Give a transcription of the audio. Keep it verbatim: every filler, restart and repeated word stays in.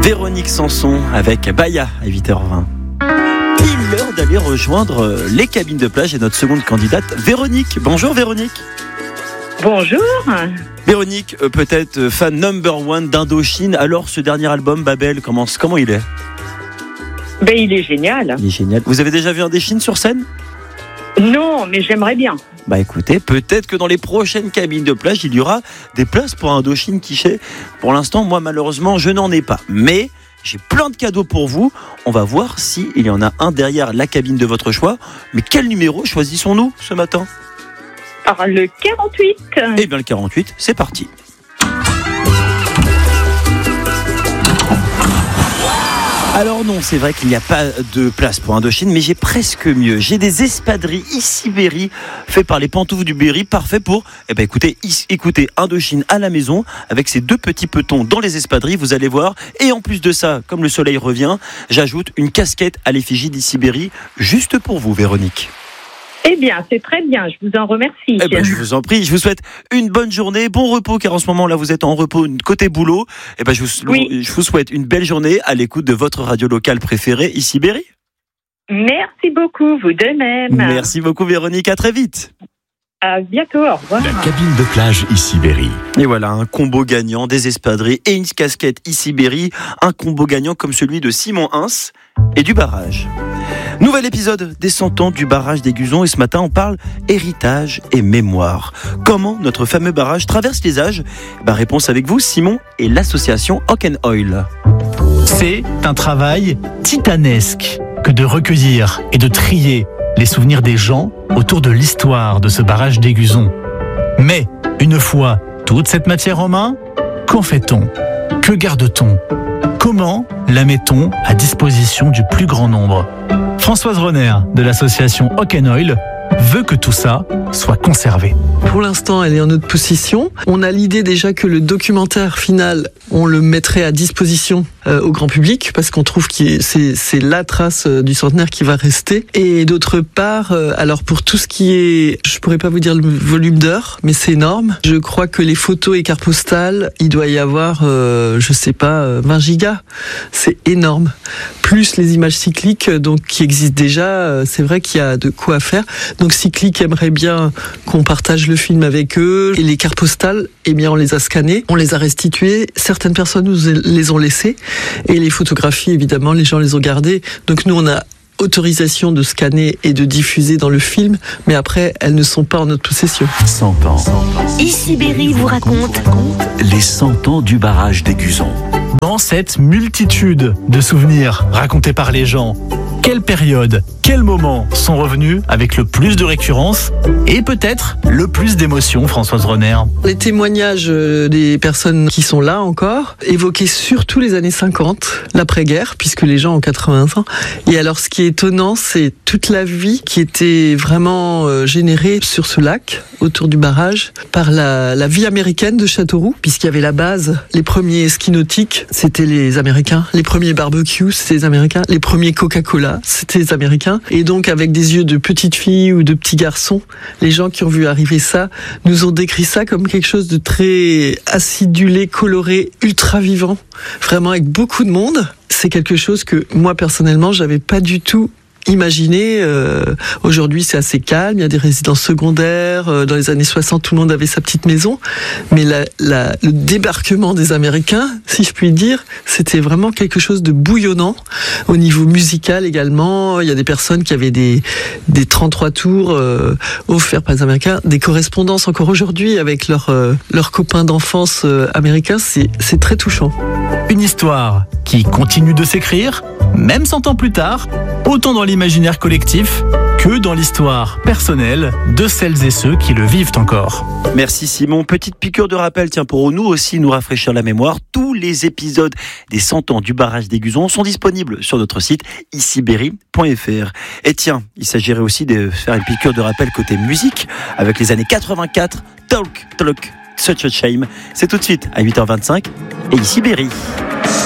Véronique Sanson avec Baya à huit heures vingt. Il est l'heure d'aller rejoindre les cabines de plage et notre seconde candidate, Véronique. Bonjour Véronique. Bonjour. Véronique, peut-être fan number one d'Indochine. Alors ce dernier album, Babel, comment, comment il est ? Ben, il est génial. Il est génial. Vous avez déjà vu Indochine sur scène ? Non, mais j'aimerais bien. Bah écoutez, peut-être que dans les prochaines cabines de plage, il y aura des places pour Indochine Quiché. Pour l'instant, moi malheureusement, je n'en ai pas. Mais j'ai plein de cadeaux pour vous. On va voir s'il y en a un derrière la cabine de votre choix. Mais quel numéro choisissons-nous ce matin ? Alors, le quarante-huit. Eh bien le quarante-huit, c'est parti. Alors non, c'est vrai qu'il n'y a pas de place pour Indochine, mais j'ai presque mieux. J'ai des espadrilles Issy-Berry faits par les pantoufles du Berry, parfait pour, eh ben écoutez, écoutez Indochine à la maison avec ces deux petits petons dans les espadrilles, vous allez voir. Et en plus de ça, comme le soleil revient, j'ajoute une casquette à l'effigie d'Issy-Berry juste pour vous, Véronique. Eh bien, c'est très bien, je vous en remercie. Eh ben, je vous en prie, je vous souhaite une bonne journée, bon repos, car en ce moment là vous êtes en repos côté boulot. Eh ben, je vous, oui. je vous souhaite une belle journée à l'écoute de votre radio locale préférée, Issy-Berry. Merci beaucoup, vous de même. Merci beaucoup Véronique, à très vite. À bientôt, au revoir. La cabine de plage Issy-Berry. Et voilà, un combo gagnant, des espadrilles et une casquette Issy-Berry, un combo gagnant comme celui de Simon Hins et du barrage. Nouvel épisode des cent ans du barrage d'Aiguzon et ce matin on parle héritage et mémoire. Comment notre fameux barrage traverse les âges ? Bah, réponse avec vous Simon et l'association Hock and Oil. C'est un travail titanesque que de recueillir et de trier les souvenirs des gens autour de l'histoire de ce barrage d'Aiguzon. Mais une fois toute cette matière en main, qu'en fait-on ? Que garde-t-on ? Comment la met-on à disposition du plus grand nombre ? Françoise Renner de l'association Hock and Oil veut que tout ça soit conservé. Pour l'instant, elle est en notre possession. On a l'idée déjà que le documentaire final, on le mettrait à disposition euh, au grand public parce qu'on trouve que c'est, c'est la trace euh, du centenaire qui va rester. Et d'autre part, euh, alors pour tout ce qui est, je pourrais pas vous dire le volume d'heures, mais c'est énorme. Je crois que les photos et cartes postales, il doit y avoir, euh, je sais pas, euh, vingt gigas. C'est énorme. Plus les images cycliques, donc qui existent déjà, euh, c'est vrai qu'il y a de quoi faire. Donc Cyclique aimerait bien qu'on partage le film avec eux. Et les cartes postales, eh bien on les a scannées, on les a restituées. Certaines personnes nous les ont laissées. Et les photographies, évidemment, les gens les ont gardées. Donc nous, on a autorisation de scanner et de diffuser dans le film, mais après, elles ne sont pas en notre possession. cent ans. Issy-Berry vous raconte les cent ans du barrage d'Aiguzon. Dans cette multitude de souvenirs racontés par les gens, quelle période, quels moments sont revenus avec le plus de récurrence et peut-être le plus d'émotion, Françoise Renner ? Les témoignages des personnes qui sont là encore évoquaient surtout les années cinquante, l'après-guerre, puisque les gens ont quatre-vingts ans. Et alors, ce qui est étonnant, c'est toute la vie qui était vraiment générée sur ce lac, autour du barrage, par la, la vie américaine de Châteauroux, puisqu'il y avait la base. Les premiers skis nautiques, c'était les Américains. Les premiers barbecues, c'était les Américains. Les premiers Coca-Cola, c'était les Américains. Et donc, avec des yeux de petite fille ou de petit garçon, les gens qui ont vu arriver ça nous ont décrit ça comme quelque chose de très acidulé, coloré, ultra vivant. Vraiment avec beaucoup de monde. C'est quelque chose que moi, personnellement, j'avais pas du tout imaginé. Euh, aujourd'hui, c'est assez calme. Il y a des résidences secondaires. Euh, dans les années soixante, tout le monde avait sa petite maison. Mais la, la, le débarquement des Américains, si je puis dire, c'était vraiment quelque chose de bouillonnant. Au niveau musical également, il y a des personnes qui avaient des, des trente-trois tours euh, offerts par les Américains, des correspondances encore aujourd'hui avec leurs euh, leurs copains d'enfance euh, américains. C'est, c'est très touchant. Une histoire qui continue de s'écrire, même cent ans plus tard, autant dans l'imaginaire collectif que dans l'histoire personnelle de celles et ceux qui le vivent encore. Merci Simon. Petite piqûre de rappel, tiens, pour nous aussi nous rafraîchir la mémoire, tous les épisodes des cent ans du barrage d'Aiguzon sont disponibles sur notre site issy-berry point f r. Et tiens, il s'agirait aussi de faire une piqûre de rappel côté musique avec les années quatre-vingt-quatre, Talk, Talk, Such a Shame. C'est tout de suite à huit heures vingt-cinq et Issy-Berry.